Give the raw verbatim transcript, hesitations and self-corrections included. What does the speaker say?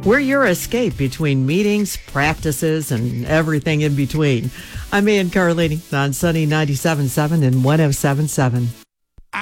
We're your escape between meetings, practices, and everything in between. I'm Ann Carlini on Sunny ninety-seven point seven and one oh seven point seven.